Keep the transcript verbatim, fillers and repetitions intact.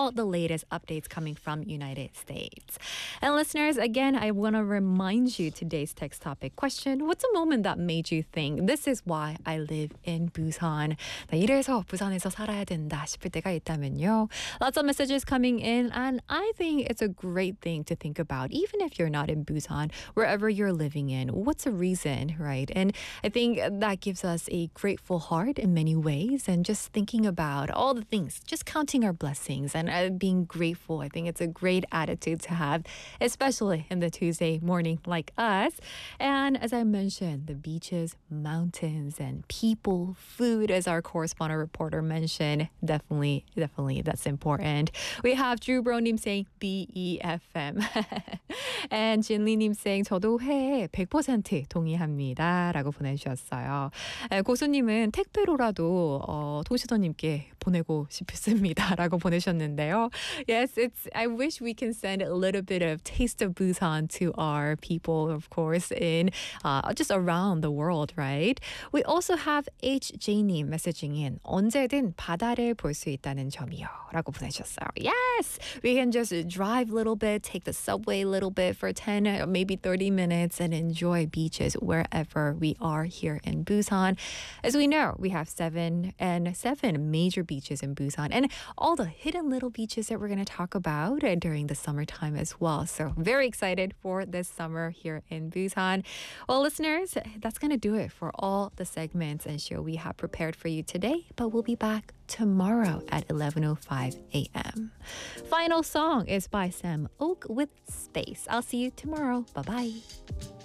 all the latest updates coming from United States. And listeners, again, I want to remind you today's text topic question. What's a moment that made you think this is why I live in Busan? 나 이래서 부산에서 살아야 된다 싶을 때가 있다면요. Lots of messages coming in, and I think it's a great thing to think about, even if you're not in Busan, wherever you're living in. What's a reason, right? And I think that gives us a grateful heart in many ways, and just thinking about all the things, just counting our blessings and uh, being grateful. I think it's a great attitude to have, especially in the Tuesday morning like us. And as I mentioned, the beaches, mountains, and people, food, as our correspondent reporter mentioned, definitely, definitely that's important. We have Drew Bro님 saying B E F M. And 진리님 saying 저도 회 백 퍼센트 동의합니다 라고 보내주셨어요. 고수님은 택배로라도 어, 도시더님께 보내고 싶습니다 라고 보내셨는데요. Yes, it's. I wish we can send a little bit of taste of Busan to our people, of course, in uh, just around the world, right? We also have HJ님 messaging in. 언제든 바다를 볼 수 있다는 점이요 라고 보내셨어요. Yes, we can just drive a little bit, take the subway a little bit for ten, maybe thirty minutes and enjoy beaches wherever we are here in Busan. As we know, we have seven and seven major beaches in Busan, and all the hidden little beaches that we're going to talk about during the summertime as well. So very excited for this summer here in Busan. Well, listeners, that's going to do it for all the segments and show we have prepared for you today, but we'll be back tomorrow at eleven oh five a.m. Final song is by Sam Oak with Space. I'll see you tomorrow. Bye-bye.